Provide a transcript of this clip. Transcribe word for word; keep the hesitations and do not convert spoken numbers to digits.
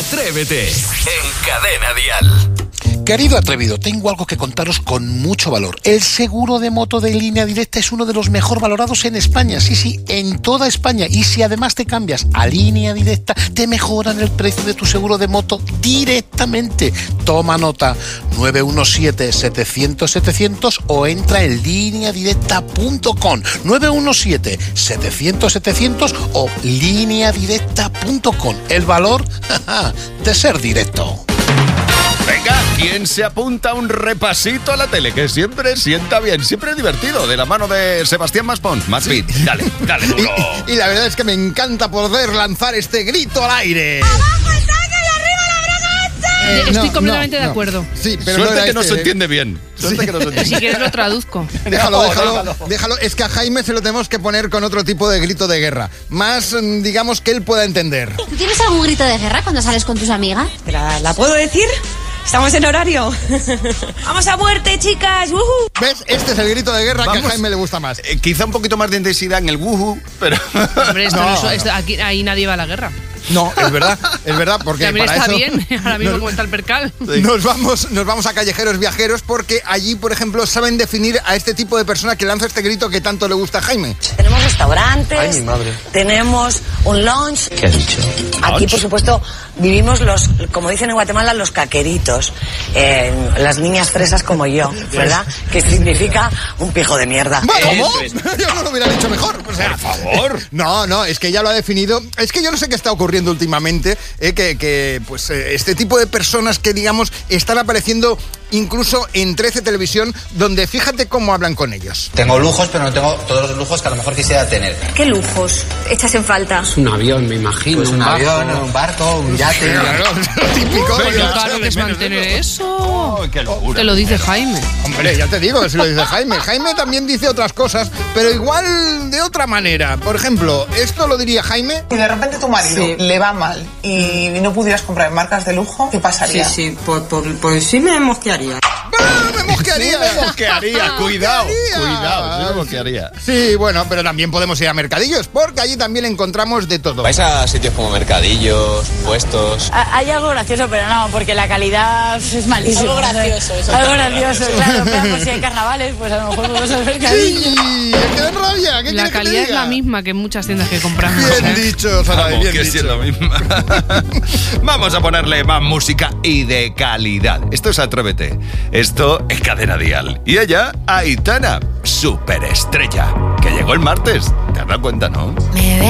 Atrévete en Cadena Dial. Querido atrevido, tengo algo que contaros con mucho valor. El seguro de moto de Línea Directa es uno de los mejor valorados en España. Sí, sí, en toda España. Y si además te cambias a Línea Directa, te mejoran el precio de tu seguro de moto directamente. Toma nota, nueve uno siete, setecientos, setecientos o entra en línea directa punto com. nueve uno siete, setecientos, setecientos o línea directa punto com. El valor de ser directo. Venga, ¿quién se apunta a un repasito a la tele? Que siempre sienta bien, siempre es divertido, de la mano de Sebastián Maspons. Maspi, sí. dale, dale duro. Y, y la verdad es que me encanta poder lanzar este grito al aire. ¡Abajo el tanque y arriba la braganza! Eh, Estoy no, completamente no, de no. acuerdo. Sí, pero Suerte no que no este, se entiende bien. Suerte Sí. que no se entiende. Si quieres lo traduzco. Déjalo, No, déjalo, déjalo. déjalo. Es que a Jaime se lo tenemos que poner con otro tipo de grito de guerra. Más, mm, digamos, que él pueda entender. ¿Tú tienes algún grito de guerra cuando sales con tus amigas? ¿La, ¿La puedo decir? ¿Estamos en horario? ¡Vamos a muerte, chicas! ¡Woohoo! ¿Ves? Este es el grito de guerra Vamos. que a Jaime le gusta más. Eh, quizá un poquito más de intensidad en el wuhu, pero... Hombre, esto No, no, no. esto- aquí, ahí nadie va a la guerra. No, es verdad, es verdad, porque También para está eso bien, ahora mismo nos, como está el percal. nos vamos, nos vamos a Callejeros Viajeros porque allí, por ejemplo, saben definir a este tipo de persona que lanza este grito que tanto le gusta a Jaime. Tenemos restaurantes, Ay, mi madre. tenemos un lounge. ¿Qué has dicho? Aquí, ¿Lounge? por supuesto, vivimos los, como dicen en Guatemala, los caqueritos. Eh, las niñas fresas como yo, ¿verdad? Que significa un pijo de mierda. ¿Cómo? Yo no lo hubiera dicho mejor. O sea, Por favor. No, no, es que ella lo ha definido. Es que yo no sé qué está ocurriendo últimamente, eh, que, que, pues eh, este tipo de personas que, digamos, están apareciendo incluso en trece Televisión, donde fíjate cómo hablan con ellos. Tengo lujos, pero no tengo todos los lujos que a lo mejor quisiera tener. ¿Qué lujos echas en falta? Un avión, me imagino. Pues un barco. avión, un barco, un yate. Claro, lo típico. Pero Yo- claro que es mantener eso. ¡Ay, qué locura! Te lo dice Jaime. Hombre, ya te digo, si lo dice Jaime. Jaime también dice otras cosas, pero igual de otra manera. Por ejemplo, esto lo diría Jaime. Si de repente tu marido Sí. le va mal y no pudieras comprar marcas de lujo, ¿qué Sí, pasaría? sí, por, por, por sí me mosquearía. ¡Ah, me mosquearía! ¿Qué haría? Cuidado, Mosquearía. cuidado, ¿qué haría? Sí, bueno, pero también podemos ir a mercadillos, porque allí también encontramos de todo. ¿Vais a sitios como mercadillos, puestos? Hay algo gracioso, pero no, porque la calidad es malísima. Algo gracioso, eso. Algo gracioso, claro. Pero pues si hay carnavales, pues a lo mejor podemos al mercadillo. ¡Sí! ¡Qué de rabia! ¿Qué La quieres que te calidad es diga? la misma que en muchas tiendas que compramos. Bien ¿eh? dicho, Sara, Vamos, bien que sí dicho. es lo mismo. Vamos a ponerle más música y de calidad. Esto es Atrévete. Esto es Cadena Dial. Y ella, Aitana, superestrella, que llegó el martes. ¿Te has dado cuenta, no? Me